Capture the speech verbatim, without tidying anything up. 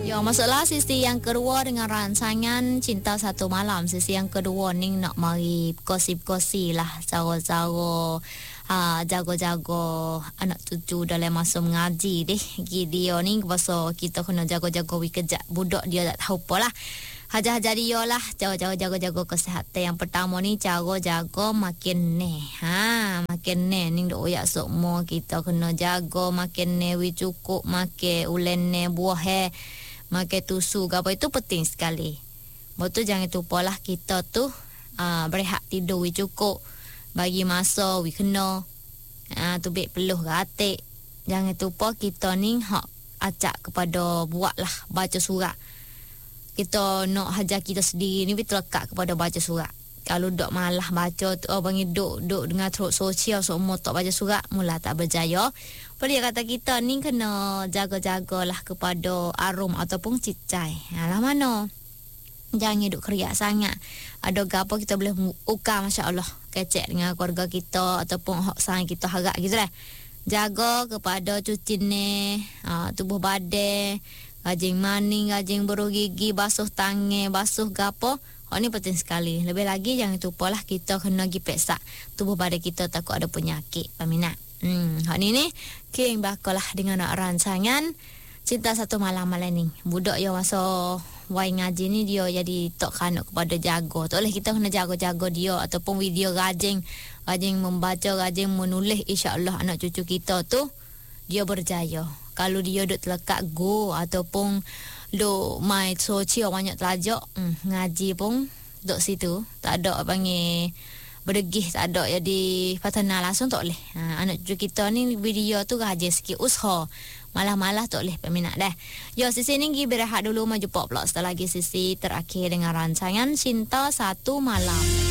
Ya, masuklah sisi yang kedua dengan rancangan Cinta Satu Malam. Sisi yang kedua ni nak mari kosi-kosi lah cara-cara ha, jago-jago anak cucu dalam masa mengaji deh. Dia ni pasal kita kena jago-jago kejap budak dia tak tahu apa lah. Hajar-hajar dia lah cara-cara jago-jago kesihatan. Yang pertama ni cara jago makin ne. Ha, makin ne ni dok oyak semua kita kena jago makin ne wi cukup makan ulen ne buah he. Makan tusu ke apa itu penting sekali. Betul jangan lupalah kita tu uh, berehat tidur we cukup. Bagi masa we kena uh, tu bek peluh ke atik. Jangan lupa kita ni hak acak kepada buatlah baca surat. Kita nak hajar kita sendiri ni we terlekat kepada baca surat. Kalau dok malah baca tu oh bagi dok dok dengan teruk sosial semua tak baca surat mula tak berjaya. Pada kata kita ni kena jaga-jagalah kepada arum ataupun cicai. Alah mana? Jangan duk keriak sangat. Ada gapo kita boleh ukar masya-Allah kecek dengan keluarga kita ataupun hak sayang kita harap gitu lah. Jaga kepada cuci ni, ha, tubuh badan, rajin mani, rajin berus gigi, basuh tangan, basuh gapo. Hak ni penting sekali. Lebih lagi jangan lupalah kita kena pergi periksa tubuh badan kita takut ada penyakit. Peminat. Hmm, hak ni ni king bakalah dengan nak rancangan Cinta Satu Malam malam ni. Budak yang masa wai ngaji ni dia jadi tok kanuk kepada jago. Tak boleh kita kena jago-jago dia ataupun video rajin rajin membaca, rajin menulis, insya-Allah anak cucu kita tu dia berjaya. Kalau dia duk terlekat go ataupun duk mai sosial banyak telajak, hmm, ngaji pun duk situ, tak ada panggil berdegih, tak ada jadi patana langsung tak boleh. Ha, anak cucu kita ni video tu rajin sikit usaha. Malah-malah tak boleh peminat dah. Yo sisi ni pergi berehat dulu, maju pop pula setelah lagi sisi terakhir dengan rancangan Cinta Satu Malam.